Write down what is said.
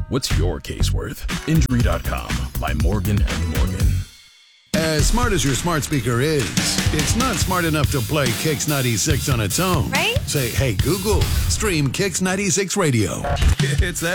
What's your case worth? Injury.com by Morgan & Morgan. As smart as your smart speaker is, it's not smart enough to play Kix 96 on its own. Right? Say, hey, Google, stream Kix 96 Radio. It's that